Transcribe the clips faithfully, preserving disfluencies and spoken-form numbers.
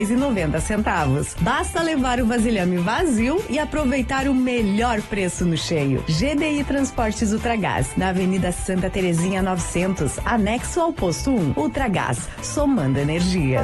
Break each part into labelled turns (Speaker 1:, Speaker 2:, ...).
Speaker 1: e noventa centavos. Basta levar o vasilhame vazio e aproveitar o melhor preço no cheio. G D I Transportes Ultragás, na Avenida Santa Terezinha novecentos, anexo ao posto um. Ultragás, somando energias.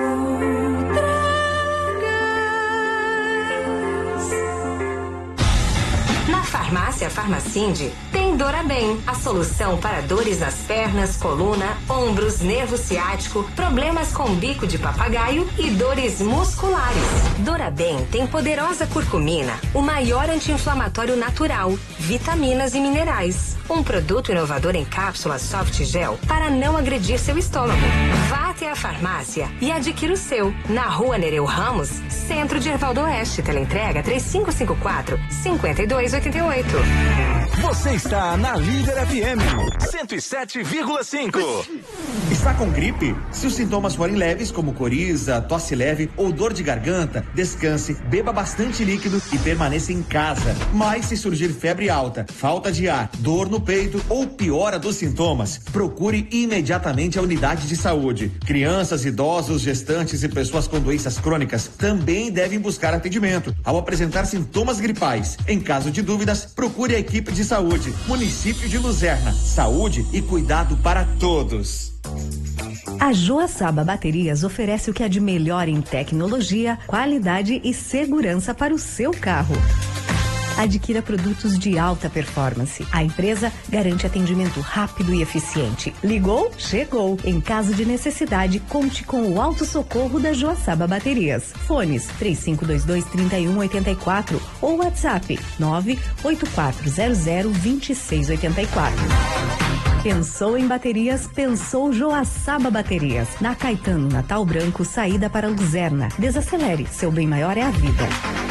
Speaker 2: Na farmácia Farmacinde tem Dorabem, a solução para dores nas pernas, coluna, ombros, nervo ciático, problemas com bico de papagaio e dores musculares. Dorabem tem poderosa curcumina, o maior anti-inflamatório natural, vitaminas e minerais. Um produto inovador em cápsula soft gel para não agredir seu estômago. Vá até a farmácia e adquira o seu. Na Rua Nereu Ramos, Centro de Erval do Oeste. Teleentrega três cinco cinco quatro, cinco dois oito oito.
Speaker 3: Você está na Líder F M cento e sete vírgula cinco.
Speaker 4: Está com gripe? Se os sintomas forem leves, como coriza, tosse leve ou dor de garganta, descanse, beba bastante líquido e permaneça em casa. Mas se surgir febre alta, falta de ar, dor no peito ou piora dos sintomas, procure imediatamente a unidade de saúde. Crianças, idosos, gestantes e pessoas com doenças crônicas também devem buscar atendimento ao apresentar sintomas gripais. Em caso de dúvidas, procure a equipe de saúde. Município de Luzerna. Saúde e cuidado para todos.
Speaker 1: A Joaçaba Baterias oferece o que há de melhor em tecnologia, qualidade e segurança para o seu carro. Adquira produtos de alta performance. A empresa garante atendimento rápido e eficiente. Ligou? Chegou. Em caso de necessidade, conte com o Auto Socorro da Joaçaba Baterias. Fones três cinco dois dois, três um oito quatro ou WhatsApp nove oito quatro zero zero dois seis oito quatro. Pensou em baterias? Pensou Joaçaba Baterias. Na Caetano Natal Branco, saída para Luzerna. Desacelere, seu bem maior é a vida.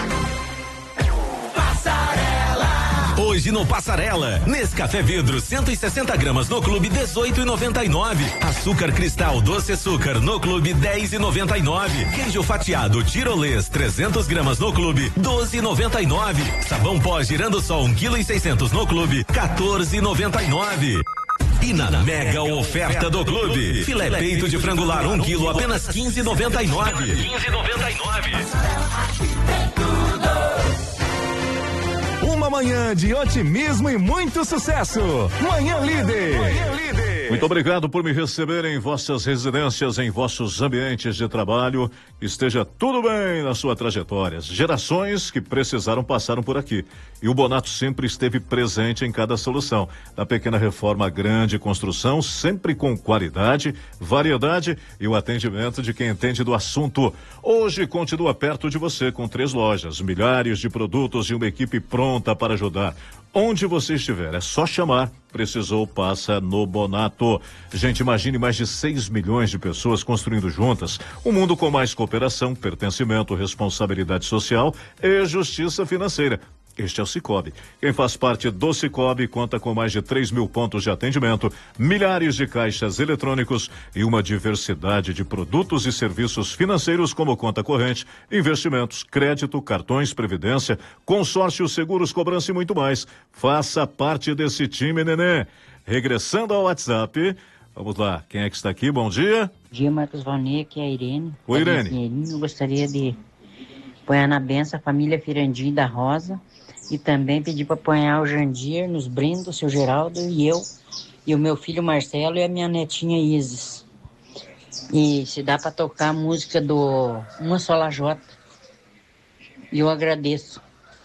Speaker 3: Hoje no Passarela, Nescafé Vidro cento e sessenta gramas no Clube dezoito e noventa e nove. Açúcar Cristal Doce Açúcar no Clube dez e noventa e nove. Queijo fatiado Tirolês trezentas gramas no Clube doze e noventa e nove. Sabão pó Girando Sol um quilo e seiscentos no Clube quatorze e noventa e nove. E na mega oferta do clube, filé peito de frangular um quilo apenas quinze e noventa e nove. quinze e noventa e nove. Uma manhã de otimismo e muito sucesso. Manhã Líder. Manhã Líder.
Speaker 5: Muito obrigado por me receber em vossas residências, em vossos ambientes de trabalho. Esteja tudo bem na sua trajetória. Gerações que precisaram passaram por aqui. E o Bonato sempre esteve presente em cada solução. Da pequena reforma à grande construção, sempre com qualidade, variedade e o atendimento de quem entende do assunto. Hoje continua perto de você com três lojas, milhares de produtos e uma equipe pronta para ajudar. Onde você estiver, é só chamar. Precisou, passa no Bonato. Gente, imagine mais de seis milhões de pessoas construindo juntas um mundo com mais cooperação, pertencimento, responsabilidade social e justiça financeira. Este é o Sicoob. Quem faz parte do Sicoob conta com mais de três mil pontos de atendimento, milhares de caixas eletrônicos e uma diversidade de produtos e serviços financeiros como conta corrente, investimentos, crédito, cartões, previdência, consórcios, seguros, cobrança e muito mais. Faça parte desse time, nenê. Regressando ao WhatsApp, vamos lá. Quem é que está aqui? Bom dia.
Speaker 6: Bom dia, Marcos Valnei, aqui é a Irene.
Speaker 5: Oi, Irene.
Speaker 6: Eu gostaria de apoiar na benção a família Firandim da Rosa. E também pedi para apanhar o Jandir nos brindos, o seu Geraldo e eu, e o meu filho Marcelo e a minha netinha Isis. E se dá para tocar a música do Uma Só Lajota. E eu agradeço.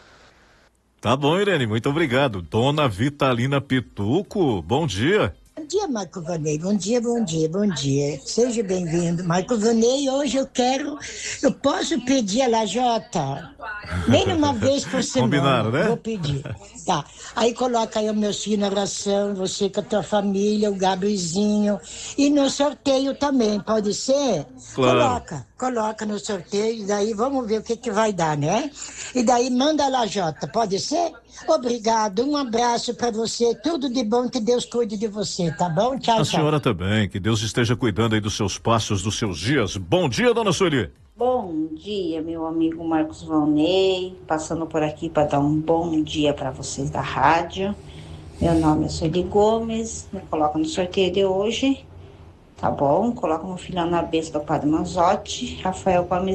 Speaker 5: Tá bom, Irene, muito obrigado. Dona Vitalina Pituco, bom dia.
Speaker 7: Bom dia, Marco Vanei. Bom dia, bom dia, bom dia. Seja bem-vindo. Marco Vanei, hoje eu quero... Eu posso pedir a lajota? Nem uma vez por semana.
Speaker 5: Combinaram, né?
Speaker 7: Vou pedir. Tá. Aí coloca aí o meu filho na oração, você com a tua família, o Gabrielzinho. E no sorteio também, pode ser?
Speaker 5: Claro.
Speaker 7: Coloca, coloca no sorteio, daí vamos ver o que que vai dar, né? E daí manda a lajota, pode ser? Obrigado, um abraço para você, tudo de bom, que Deus cuide de você, tá bom? Tchau,
Speaker 5: A
Speaker 7: tchau.
Speaker 5: senhora também, que Deus esteja cuidando aí dos seus passos, dos seus dias. Bom dia, dona Sueli.
Speaker 8: Bom dia, meu amigo Marcos Valnei, passando por aqui para dar um bom dia para vocês da rádio. Meu nome é Sueli Gomes, me coloca no sorteio de hoje, Tá bom? Coloca meu filho na bênção do Padre Manzotti, Rafael Gomes